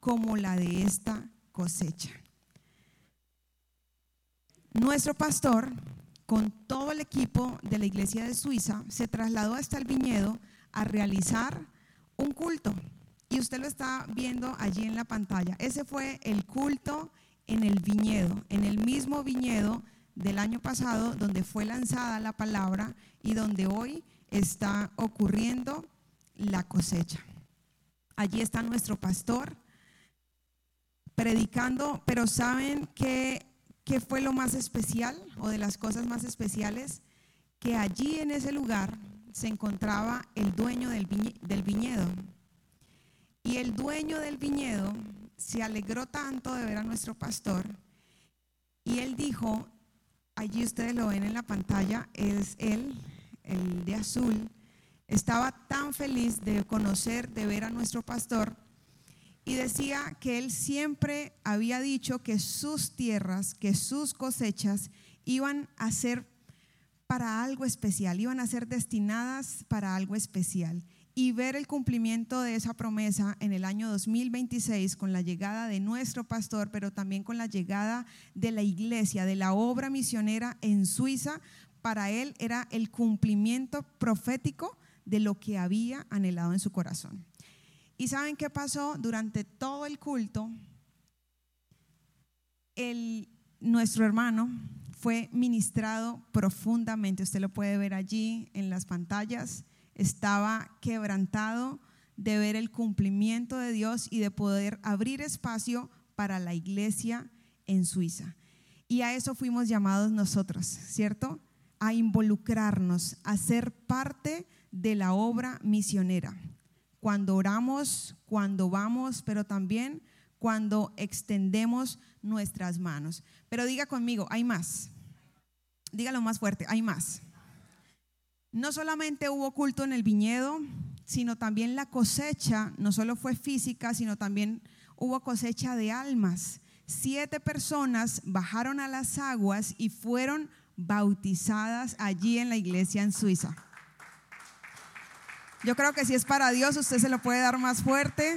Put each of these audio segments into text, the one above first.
como la de esta cosecha. Nuestro pastor, con todo el equipo de la iglesia de Suiza, se trasladó hasta el viñedo a realizar un culto. Y usted lo está viendo allí en la pantalla. Ese fue el culto en el viñedo, en el mismo viñedo del año pasado, donde fue lanzada la palabra y donde hoy está ocurriendo la cosecha. Allí está nuestro pastor predicando, pero ¿saben qué fue lo más especial o de las cosas más especiales? Que allí en ese lugar se encontraba el dueño del viñedo. Y el dueño del viñedo se alegró tanto de ver a nuestro pastor y él dijo, allí ustedes lo ven en la pantalla, es él, el de azul, estaba tan feliz de conocer, de ver a nuestro pastor, y decía que él siempre había dicho que sus tierras, que sus cosechas iban a ser para algo especial, iban a ser destinadas para algo especial. Y ver el cumplimiento de esa promesa en el año 2026 con la llegada de nuestro pastor, pero también con la llegada de la iglesia, de la obra misionera en Suiza, para él era el cumplimiento profético de lo que había anhelado en su corazón. ¿Y saben qué pasó? Durante todo el culto, nuestro hermano fue ministrado profundamente. Usted lo puede ver allí en las pantallas. Estaba quebrantado de ver el cumplimiento de Dios y de poder abrir espacio para la iglesia en Suiza. Y a eso fuimos llamados nosotros, ¿cierto? A involucrarnos, a ser parte de la obra misionera. Cuando oramos, cuando vamos, pero también cuando extendemos nuestras manos. Pero diga conmigo, hay más. Dígalo más fuerte, hay más. No solamente hubo culto en el viñedo, sino también la cosecha, no solo fue física, sino también hubo cosecha de almas. 7 personas bajaron a las aguas y fueron bautizadas allí en la iglesia en Suiza. Yo creo que si es para Dios, usted se lo puede dar más fuerte.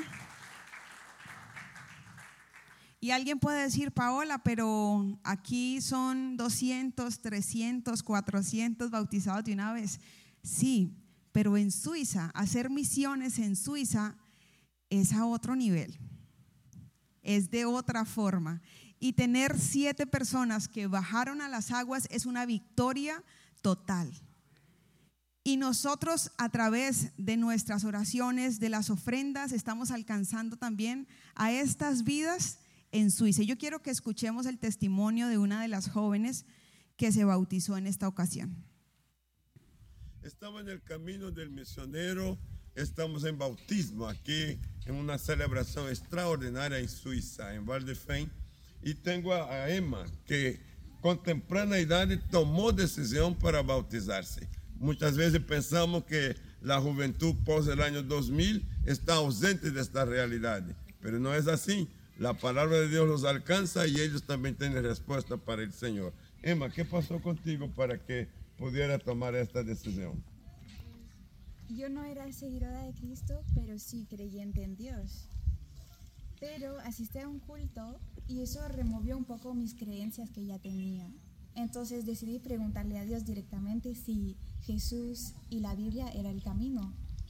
Y alguien puede decir, Paola, pero aquí son 200, 300, 400 bautizados de una vez. Sí, pero en Suiza, hacer misiones en Suiza es a otro nivel, es de otra forma. Y tener 7 personas que bajaron a las aguas es una victoria total. Y nosotros, a través de nuestras oraciones, de las ofrendas, estamos alcanzando también a estas vidas en Suiza. Yo quiero que escuchemos el testimonio de una de las jóvenes que se bautizó en esta ocasión. Estamos en el camino del misionero, estamos en bautismo aquí en una celebración extraordinaria en Suiza, en Val de Fem, y tengo a Emma, que con temprana edad tomó decisión para bautizarse. Muchas veces pensamos que la juventud post el año 2000 está ausente de esta realidad, pero no es así. La palabra de Dios los alcanza y ellos también tienen respuesta para el Señor. Emma, ¿qué pasó contigo para que pudiera tomar esta decisión? Yo no era seguidora de Cristo, pero sí creyente en Dios. Pero asistí a un culto y eso removió un poco mis creencias que ya tenía. Entonces decidí preguntarle a Dios directamente si Jesús y la Biblia era el camino.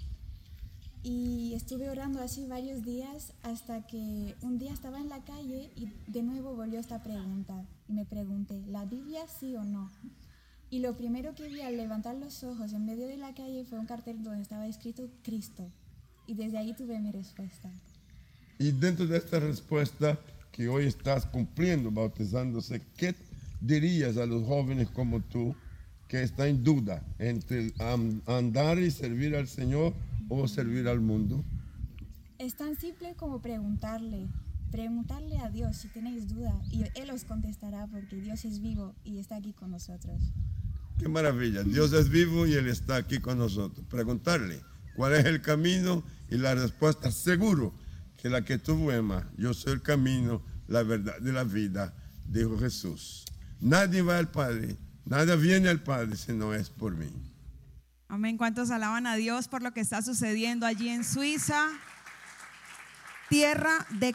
Y estuve orando así varios días hasta que un día estaba en la calle y de nuevo volvió esta pregunta. Y me pregunté, ¿la Biblia sí o no? Y lo primero que vi al levantar los ojos en medio de la calle fue un cartel donde estaba escrito Cristo. Y desde ahí tuve mi respuesta. Y dentro de esta respuesta que hoy estás cumpliendo, bautizándose, ¿qué dirías a los jóvenes como tú que están en duda entre andar y servir al Señor o servir al mundo? Es tan simple como preguntarle a Dios si tenéis duda y Él os contestará porque Dios es vivo y está aquí con nosotros. Qué maravilla, Dios es vivo y Él está aquí con nosotros. Preguntarle cuál es el camino y la respuesta seguro que la que tuvo Emma, yo soy el camino, la verdad y la vida, dijo Jesús. Nadie va al Padre, nadie viene al Padre si no es por mí. Amén. ¿Cuántos alaban a Dios por lo que está sucediendo allí en Suiza? Tierra de